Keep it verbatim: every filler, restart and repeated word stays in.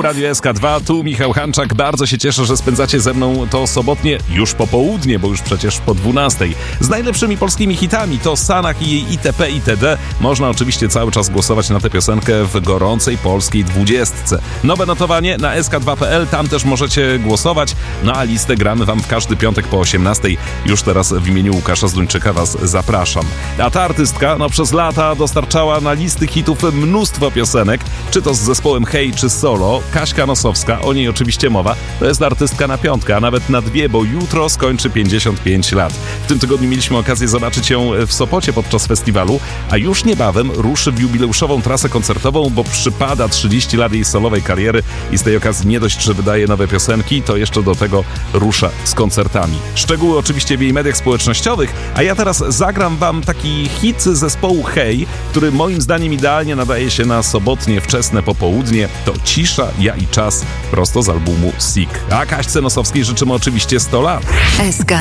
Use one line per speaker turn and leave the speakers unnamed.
Radio S K dwa, tu Michał Hanczak. Bardzo się cieszę, że spędzacie ze mną to sobotnie, już popołudnie, bo już przecież po dwunastej. Z najlepszymi polskimi hitami to Sanach i jej itp. itd. Można oczywiście cały czas głosować na tę piosenkę w gorącej polskiej dwudziestce. Nowe notowanie na S K dwa kropka P L, tam też możecie głosować. No a listę gramy wam w każdy piątek po osiemnastej. Już teraz w imieniu Łukasza Zduńczyka was zapraszam. A ta artystka, no przez lata dostarczała na listy hitów mnóstwo piosenek, czy to z zespołem Hej, czy solo. Kaśka Nosowska, o niej oczywiście mowa, to jest artystka na piątkę, a nawet na dwie, bo jutro skończy pięćdziesiąt pięć lat. W tym tygodniu mieliśmy okazję zobaczyć ją w Sopocie podczas festiwalu, a już niebawem ruszy w jubileuszową trasę koncertową, bo przypada trzydzieści lat jej solowej kariery i z tej okazji nie dość, że wydaje nowe piosenki, to jeszcze do tego rusza z koncertami. Szczegóły oczywiście w jej mediach społecznościowych, a ja teraz zagram wam taki hit zespołu Hej, który moim zdaniem idealnie nadaje się na sobotnie wczesne popołudnie. To Cisza, ja i czas, prosto z albumu Sick. A Kaśce Nosowskiej życzymy oczywiście sto lat.
S K